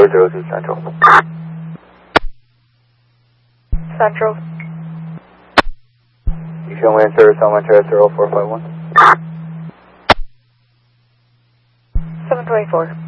402 Central. Central. You show wind service on wind terrace 0451. 724.